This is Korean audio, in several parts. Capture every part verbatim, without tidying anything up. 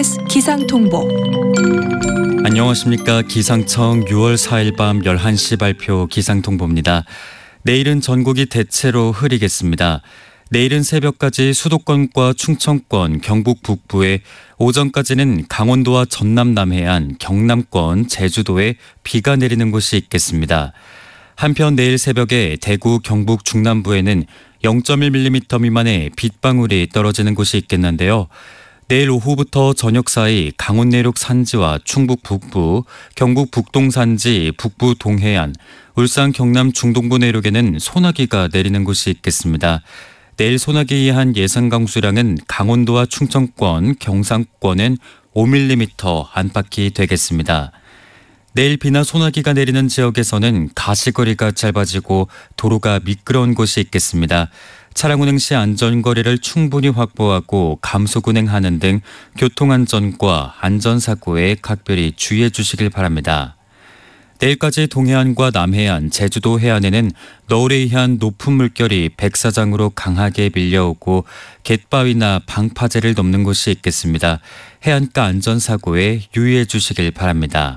케이비에스 기상통보. 안녕하십니까. 기상청 유월 사일 밤 열한 시 발표 기상통보입니다. 내일은 전국이 대체로 흐리겠습니다. 내일은 새벽까지 수도권과 충청권, 경북 북부에, 오전까지는 강원도와 전남 남해안, 경남권, 제주도에 비가 내리는 곳이 있겠습니다. 한편 내일 새벽에 대구, 경북 중남부에는 영 점 일 밀리미터 미만의 빗방울이 떨어지는 곳이 있겠는데요. 내일 오후부터 저녁 사이 강원 내륙 산지와 충북 북부, 경북 북동 산지, 북부 동해안, 울산 경남 중동부 내륙에는 소나기가 내리는 곳이 있겠습니다. 내일 소나기에 의한 예상 강수량은 강원도와 충청권, 경상권은 오 밀리미터 안팎이 되겠습니다. 내일 비나 소나기가 내리는 지역에서는 가시거리가 짧아지고 도로가 미끄러운 곳이 있겠습니다. 차량 운행 시 안전거리를 충분히 확보하고 감속 운행하는 등 교통안전과 안전사고에 각별히 주의해 주시길 바랍니다. 내일까지 동해안과 남해안, 제주도 해안에는 너울에 의한 높은 물결이 백사장으로 강하게 밀려오고 갯바위나 방파제를 넘는 곳이 있겠습니다. 해안가 안전사고에 유의해 주시길 바랍니다.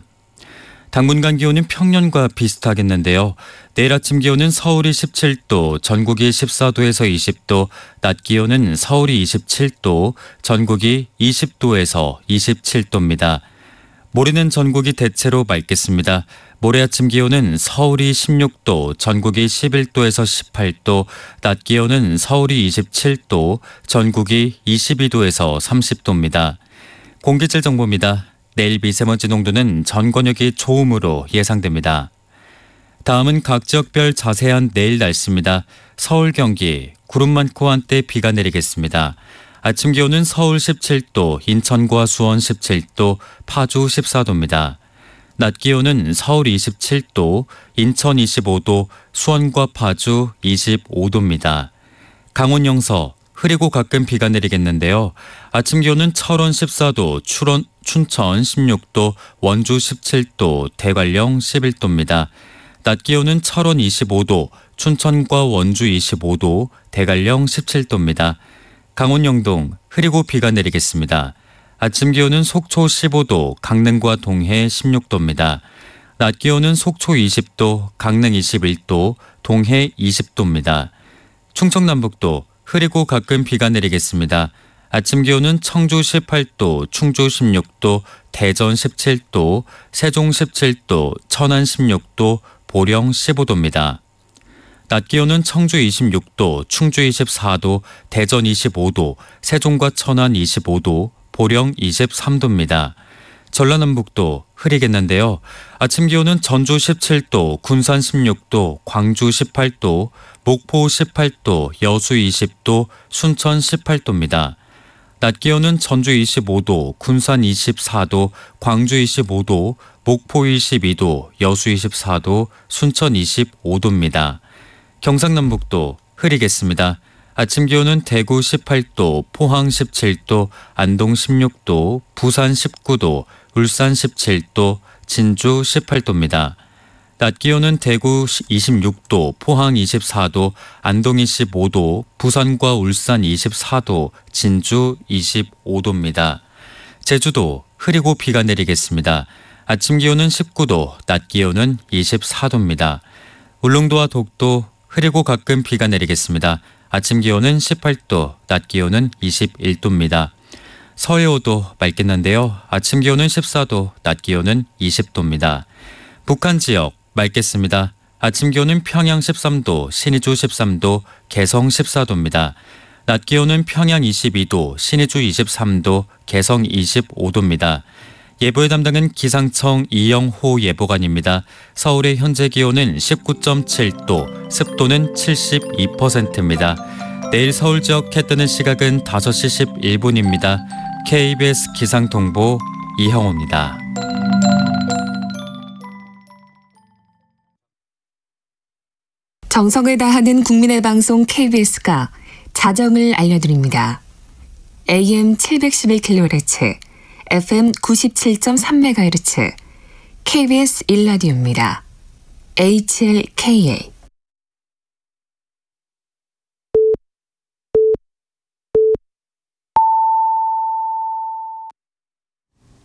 당분간 기온은 평년과 비슷하겠는데요. 내일 아침 기온은 서울이 십칠 도, 전국이 십사 도에서 이십 도, 낮 기온은 서울이 이십칠 도, 전국이 이십 도에서 이십칠 도입니다. 모레는 전국이 대체로 맑겠습니다. 모레 아침 기온은 서울이 십육 도, 전국이 십일 도에서 십팔 도, 낮 기온은 서울이 이십칠 도, 전국이 이십이 도에서 삼십 도입니다. 공기질 정보입니다. 내일 미세먼지 농도는 전 권역이 좋음으로 예상됩니다. 다음은 각 지역별 자세한 내일 날씨입니다. 서울, 경기, 구름 많고 한때 비가 내리겠습니다. 아침 기온은 서울 십칠 도, 인천과 수원 십칠 도, 파주 십사 도입니다. 낮 기온은 서울 이십칠 도, 인천 이십오 도, 수원과 파주 이십오 도입니다. 강원 영서, 흐리고 가끔 비가 내리겠는데요. 아침 기온은 철원 십사 도, 출원, 춘천 십육 도, 원주 십칠 도, 대관령 십일 도입니다. 낮 기온은 철원 이십오 도, 춘천과 원주 이십오 도, 대관령 십칠 도입니다. 강원 영동, 흐리고 비가 내리겠습니다. 아침 기온은 속초 십오 도, 강릉과 동해 십육 도입니다. 낮 기온은 속초 이십 도, 강릉 이십일 도, 동해 이십 도입니다. 충청 남북도, 흐리고 가끔 비가 내리겠습니다. 아침 기온은 청주 십팔 도, 충주 십육 도, 대전 십칠 도, 세종 십칠 도, 천안 십육 도, 보령 십오 도입니다. 낮 기온은 청주 이십육 도, 충주 이십사 도, 대전 이십오 도, 세종과 천안 이십오 도, 보령 이십삼 도입니다. 전라남북도 흐리겠는데요. 아침 기온은 전주 십칠 도, 군산 십육 도, 광주 십팔 도, 목포 십팔 도, 여수 이십 도, 순천 십팔 도입니다. 낮 기온은 전주 이십오 도, 군산 이십사 도, 광주 이십오 도, 목포 이십이 도, 여수 이십사 도, 순천 이십오 도입니다. 경상남북도 흐리겠습니다. 아침 기온은 대구 십팔 도, 포항 십칠 도, 안동 십육 도, 부산 십구 도, 울산 십칠 도, 진주 십팔 도입니다. 낮 기온은 대구 이십육 도, 포항 이십사 도, 안동 이십오 도, 부산과 울산 이십사 도, 진주 이십오 도입니다. 제주도 흐리고 비가 내리겠습니다. 아침 기온은 십구 도, 낮 기온은 이십사 도입니다. 울릉도와 독도 흐리고 가끔 비가 내리겠습니다. 아침 기온은 십팔 도, 낮 기온은 이십일 도입니다. 서해오도 맑겠는데요. 아침 기온은 십사 도, 낮 기온은 이십 도입니다. 북한 지역 맑겠습니다. 아침 기온은 평양 십삼 도, 신의주 십삼 도, 개성 십사 도입니다. 낮 기온은 평양 이십이 도, 신의주 이십삼 도, 개성 이십오 도입니다. 예보의 담당은 기상청 이영호 예보관입니다. 서울의 현재 기온은 십구 점 칠 도, 습도는 칠십이 퍼센트입니다. 내일 서울 지역 해 뜨는 시각은 다섯 시 십일 분입니다. 케이비에스 기상통보 이형호입니다. 정성을 다하는 국민의 방송 케이비에스가 자정을 알려드립니다. 에이엠 칠백십일 킬로헤르츠, 에프엠 구십칠 점 삼 메가헤르츠, 케이비에스 일 라디오입니다. 에이치엘케이에이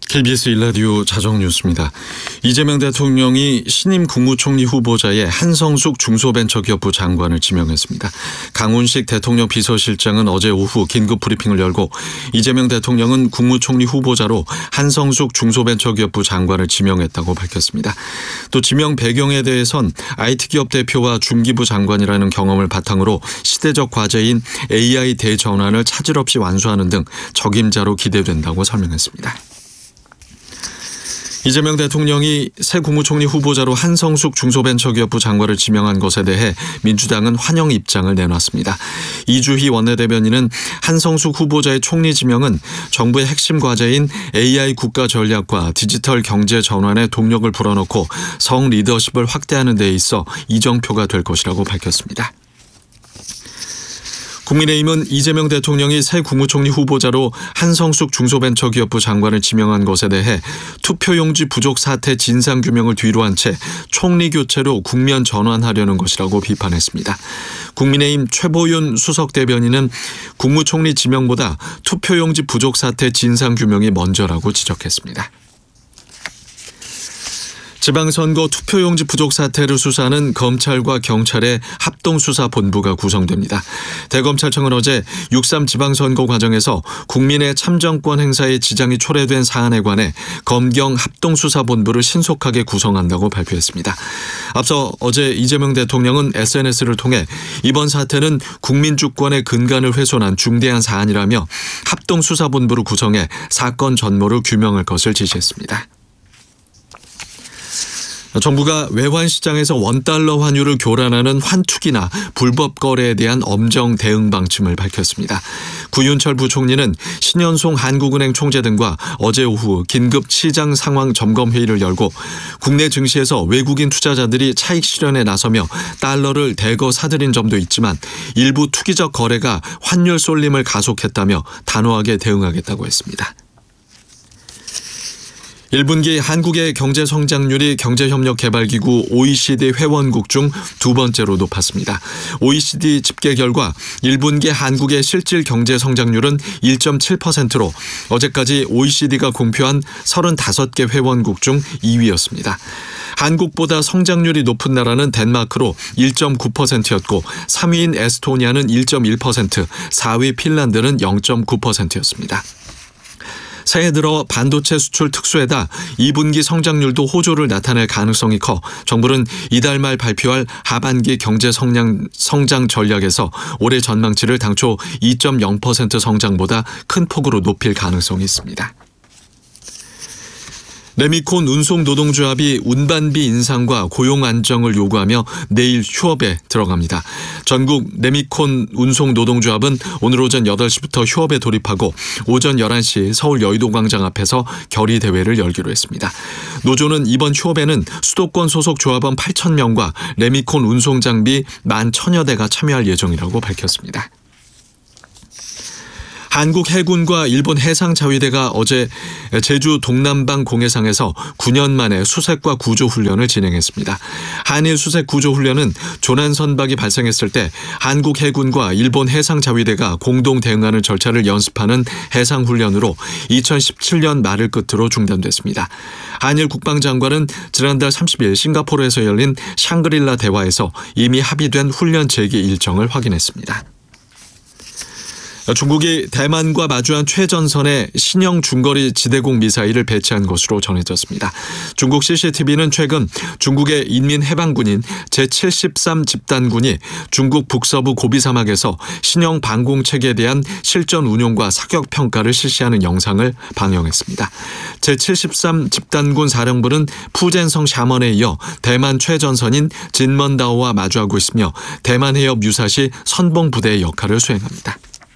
케이비에스 일 라디오 자정뉴스입니다. 이재명 대통령이 신임 국무총리 후보자에 한성숙 중소벤처기업부 장관을 지명했습니다. 강훈식 대통령 비서실장은 어제 오후 긴급 브리핑을 열고 이재명 대통령은 국무총리 후보자로 한성숙 중소벤처기업부 장관을 지명했다고 밝혔습니다. 또 지명 배경에 대해선 아이티 기업 대표와 중기부 장관이라는 경험을 바탕으로 시대적 과제인 에이아이 대전환을 차질 없이 완수하는 등 적임자로 기대된다고 설명했습니다. 이재명 대통령이 새 국무총리 후보자로 한성숙 중소벤처기업부 장관을 지명한 것에 대해 민주당은 환영 입장을 내놨습니다. 이주희 원내대변인은 한성숙 후보자의 총리 지명은 정부의 핵심 과제인 에이아이 국가 전략과 디지털 경제 전환에 동력을 불어넣고 성 리더십을 확대하는 데 있어 이정표가 될 것이라고 밝혔습니다. 국민의힘은 이재명 대통령이 새 국무총리 후보자로 한성숙 중소벤처기업부 장관을 지명한 것에 대해 투표용지 부족 사태 진상규명을 뒤로 한 채 총리 교체로 국면 전환하려는 것이라고 비판했습니다. 국민의힘 최보윤 수석 대변인은 국무총리 지명보다 투표용지 부족 사태 진상규명이 먼저라고 지적했습니다. 지방선거 투표용지 부족 사태를 수사하는 검찰과 경찰의 합동수사본부가 구성됩니다. 대검찰청은 어제 육삼 지방선거 과정에서 국민의 참정권 행사에 지장이 초래된 사안에 관해 검경 합동수사본부를 신속하게 구성한다고 발표했습니다. 앞서 어제 이재명 대통령은 에스엔에스를 통해 이번 사태는 국민 주권의 근간을 훼손한 중대한 사안이라며 합동수사본부를 구성해 사건 전모를 규명할 것을 지시했습니다. 정부가 외환시장에서 원달러 환율을 교란하는 환투기나 불법 거래에 대한 엄정 대응 방침을 밝혔습니다. 구윤철 부총리는 신현송 한국은행 총재 등과 어제 오후 긴급 시장 상황 점검 회의를 열고 국내 증시에서 외국인 투자자들이 차익 실현에 나서며 달러를 대거 사들인 점도 있지만 일부 투기적 거래가 환율 쏠림을 가속했다며 단호하게 대응하겠다고 했습니다. 일 분기 한국의 경제 성장률이 경제협력개발기구 오이시디 회원국 중 두 번째로 높았습니다. 오이시디 집계 결과 일 분기 한국의 실질 경제 성장률은 일 점 칠 퍼센트로 어제까지 오이시디가 공표한 서른다섯 개 회원국 중 이 위였습니다. 한국보다 성장률이 높은 나라는 덴마크로 일 점 구 퍼센트였고 삼 위인 에스토니아는 일 점 일 퍼센트, 사 위 핀란드는 영 점 구 퍼센트였습니다. 새해 들어 반도체 수출 특수에다 이 분기 성장률도 호조를 나타낼 가능성이 커 정부는 이달 말 발표할 하반기 경제 성장, 성장 전략에서 올해 전망치를 당초 이 점 영 퍼센트 성장보다 큰 폭으로 높일 가능성이 있습니다. 레미콘 운송노동조합이 운반비 인상과 고용 안정을 요구하며 내일 휴업에 들어갑니다. 전국 레미콘 운송노동조합은 오늘 오전 여덟 시부터 휴업에 돌입하고 오전 열한 시 서울 여의도광장 앞에서 결의대회를 열기로 했습니다. 노조는 이번 휴업에는 수도권 소속 조합원 팔천 명과 레미콘 운송장비 만 천여 대가 참여할 예정이라고 밝혔습니다. 한국 해군과 일본 해상자위대가 어제 제주 동남방 공해상에서 구 년 만에 수색과 구조 훈련을 진행했습니다. 한일 수색 구조 훈련은 조난 선박이 발생했을 때 한국 해군과 일본 해상자위대가 공동 대응하는 절차를 연습하는 해상 훈련으로 이천십칠 년 말을 끝으로 중단됐습니다. 한일 국방장관은 지난달 삼십 일 싱가포르에서 열린 샹그릴라 대화에서 이미 합의된 훈련 재개 일정을 확인했습니다. 중국이 대만과 마주한 최전선에 신형 중거리 지대공 미사일을 배치한 것으로 전해졌습니다. 중국 씨씨티비는 최근 중국의 인민해방군인 제칠십삼 집단군이 중국 북서부 고비 사막에서 신형 방공체계에 대한 실전 운용과 사격 평가를 실시하는 영상을 방영했습니다. 제칠십삼 집단군 사령부는 푸젠성 샤먼에 이어 대만 최전선인 진먼다오와 마주하고 있으며 대만 해협 유사시 선봉부대의 역할을 수행합니다.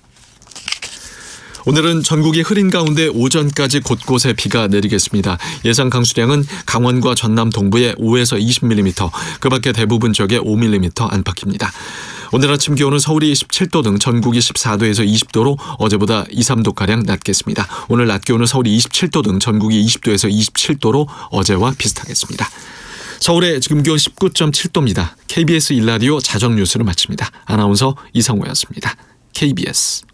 오늘은 전국이 흐린 가운데 오전까지 곳곳에 비가 내리겠습니다. 예상 강수량은 강원과 전남 동부에 오에서 이십 밀리미터, 그 밖에 대부분 지역에 오 밀리미터 안팎입니다. 오늘 아침 기온은 서울이 십칠 도 등 전국이 십사 도에서 이십 도로 어제보다 이, 삼 도가량 낮겠습니다. 오늘 낮 기온은 서울이 이십칠 도 등 전국이 이십 도에서 이십칠 도로 어제와 비슷하겠습니다. 서울의 지금 기온 십구 점 칠 도입니다. 케이비에스 일 라디오 자정뉴스를 마칩니다. 아나운서 이상호였습니다. 케이비에스